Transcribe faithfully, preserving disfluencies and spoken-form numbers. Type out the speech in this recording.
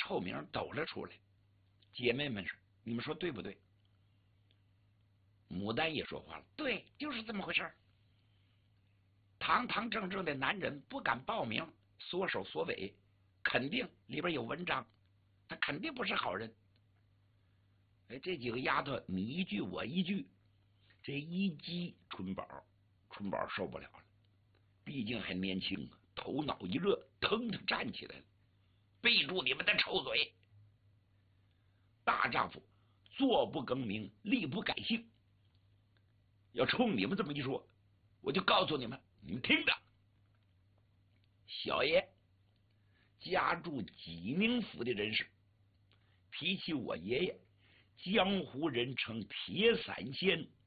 臭名抖了出来。姐妹们说：“你们说对不对？”牡丹也说话了：“对，就是这么回事。堂堂正正的男人不敢报名，缩手缩尾，肯定里边有文章，他肯定不是好人。”哎，这几个丫头你一句我一句，这一激春宝，春宝受不了了，毕竟还年轻啊，头脑一热，腾腾站起来了。闭住你们的臭嘴！大丈夫坐不更名，立不改姓。要冲你们这么一说，我就告诉你们，你们听着，小爷家住济宁府的人士，提起我爷爷，江湖人称铁伞仙